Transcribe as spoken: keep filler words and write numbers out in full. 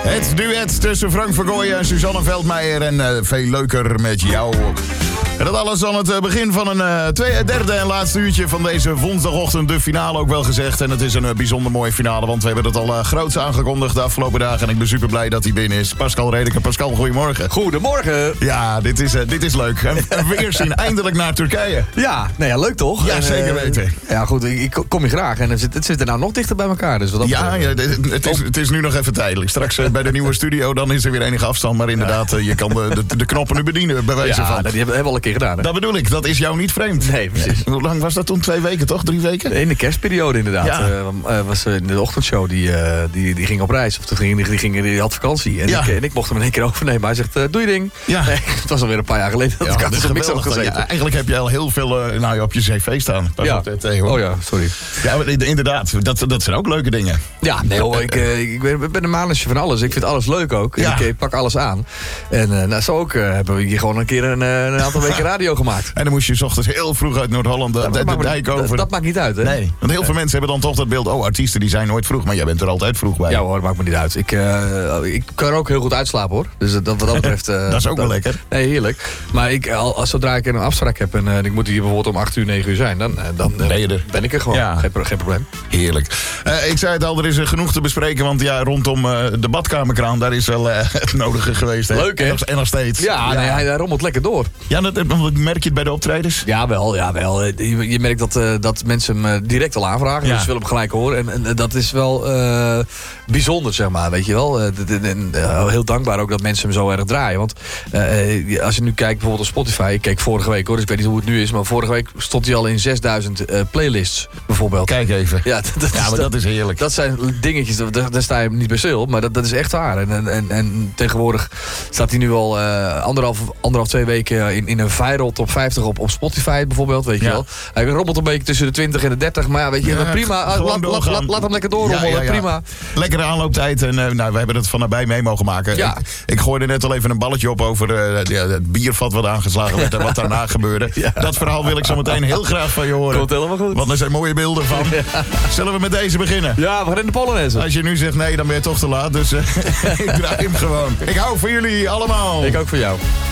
Het duet tussen Frank Vergooyen en Suzanne Veldmeijer. En uh, veel leuker met jou. En dat alles aan het uh, begin van een uh, tweede, derde en laatste uurtje van deze woensdagochtend. De finale ook wel gezegd. En het is een uh, bijzonder mooie finale. Want we hebben het al uh, groots aangekondigd de afgelopen dagen. En ik ben super blij dat hij binnen is. Pascal Redeke. Pascal, goedemorgen. Goedemorgen. Ja, dit is, uh, dit is leuk. En, en weer zien eindelijk naar Turkije. Ja, nou ja, leuk toch? Ja, en, zeker weten. Uh, ja, goed, ik, ik kom je graag. En het zit, het zit er nou nog dichter bij elkaar. Dus wat dat ja, ja het, het, is, het is nu nog even tijdelijk. Straks uh, bij de nieuwe studio, dan is er weer enige afstand. Maar inderdaad, uh, je kan de, de, de knoppen nu bedienen, bij wijze ja, van. Ja, die hebben we al een keer gedaan. Hè? Dat bedoel ik. Dat is jou niet vreemd. Nee, precies. Hoe lang was dat toen? Twee weken, toch? Drie weken? In de kerstperiode inderdaad. Ja. Uh, was uh, in de ochtendshow, die, uh, die, die ging op reis. Of die, ging, die, ging, die had vakantie. En, ja. ik, en ik mocht hem in één keer overnemen. Hij zegt, uh, doe je ding. Ja. Nee, het was alweer een paar jaar geleden dat ja, ik had dus er niks over gezeten. Ja, eigenlijk heb je al heel veel uh, nou, op je cv staan. Ja. Het, uh, oh ja, sorry. Ja, inderdaad. Dat, dat zijn ook leuke dingen. Ja, nee hoor. Ik, uh, ik ben, ben een manusje van alles. Ik vind alles leuk ook. Ja. Ik, ik pak alles aan. En uh, nou, zo ook uh, hebben we hier gewoon een keer een, uh, een aantal weken radio gemaakt. En dan moest je 's ochtends heel vroeg uit Noord-Holland de, Ja, de, de dijk over. Dat, dat maakt niet uit, hè? Nee, want heel nee. veel mensen hebben dan toch dat beeld. Oh, artiesten die zijn nooit vroeg. Maar jij bent er altijd vroeg bij. Ja hoor, dat maakt me niet uit. Ik, uh, ik kan er ook heel goed uitslapen hoor. Dus dat, wat dat betreft... Uh, dat is ook dat, wel lekker. Nee, heerlijk. Maar ik, al, als, zodra ik een afspraak heb en uh, ik moet hier bijvoorbeeld om acht uur, negen uur zijn... dan, uh, dan uh, ben, je er. ben ik er gewoon. Ja. Geen, geen probleem. Heerlijk. Uh, ik zei het al, er is uh, genoeg te bespreken. Want ja, rondom uh, de badkamerkraan, daar is wel uh, het nodige geweest. Hè? Leuk hè? En nog, en nog steeds. Ja, ja. Nee, hij, hij rommelt lekker door. Ja, dat, merk je het bij de optredens? Ja, wel. Ja, wel. Je, je merkt dat, uh, dat mensen hem uh, direct al aanvragen. Ja. Dus ze willen hem gelijk horen. En, en dat is wel uh, bijzonder, zeg maar. Weet je wel. Uh, en, uh, heel dankbaar ook dat mensen hem zo erg draaien. Want uh, als je nu kijkt bijvoorbeeld op Spotify. Ik keek vorige week hoor, dus ik weet niet hoe het nu is. Maar vorige week stond hij al in zesduizend uh, playlists bijvoorbeeld. Kijk even. Ja, dat, dat, ja maar dat is heerlijk. Dat zijn dingetjes, daar, daar sta je niet bij stil. Maar dat, dat is echt waar. En, en, en tegenwoordig staat hij nu al uh, anderhalf, anderhalf, twee weken in, in een viral top vijftig op, op Spotify bijvoorbeeld. Weet je ja. wel. Hij rommelt een beetje tussen de twintig en de dertig. Maar ja, weet je, ja, prima. Laat, laat, laat, laat hem lekker doorrommelen. Ja, ja, ja. Prima. Lekkere aanlooptijd. En uh, nou, we hebben het van nabij mee mogen maken. Ja. Ik, ik gooide net al even een balletje op over uh, ja, het biervat wat aangeslagen werd en wat daarna gebeurde. Ja. Dat verhaal wil ik zo meteen heel graag van je horen. Komt helemaal goed. Want er zijn mooie beelden van. Ja. Zullen we met deze beginnen? Ja, we gaan in de Polonaise. Als je nu zegt nee, dan ben je toch te laat. Dus uh, ik draai hem gewoon. Ik hou van jullie allemaal. Ik ook voor jou.